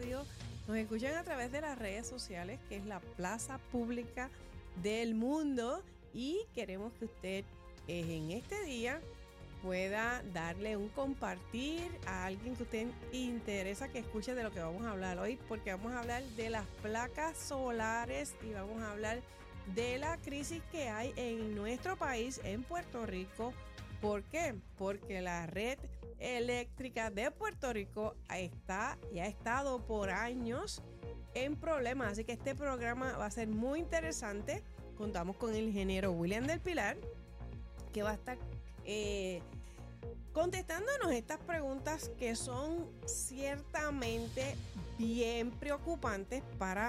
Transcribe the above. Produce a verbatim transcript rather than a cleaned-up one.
radio, nos escuchan a través de las redes sociales, que es la plaza pública del mundo, y queremos que usted eh, en este día pueda darle un compartir a alguien que usted interesa que escuche de lo que vamos a hablar hoy, porque vamos a hablar de las placas solares y vamos a hablar de la crisis que hay en nuestro país, en Puerto Rico. ¿Por qué? Porque la red eléctrica de Puerto Rico está y ha estado por años en problemas, así que este programa va a ser muy interesante. Contamos con el ingeniero William del Pilar, que va a estar eh, contestándonos estas preguntas que son ciertamente bien preocupantes para